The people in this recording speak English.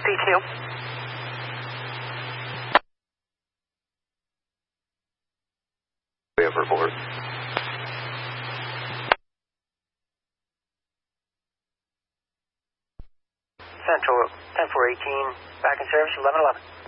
C2. We have report. Central 10418, back in service 1111.